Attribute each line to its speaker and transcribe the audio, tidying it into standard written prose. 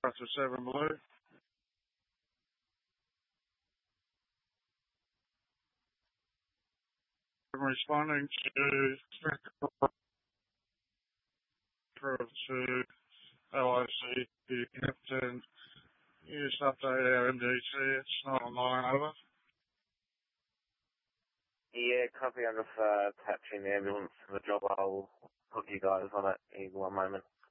Speaker 1: Arthur 7 Blue. I'm responding to to LIC Hampton. You just update our MDC. It's not online, over.
Speaker 2: Yeah, copy. I'm just capturing the ambulance for the job. I'll put you guys on it in one moment.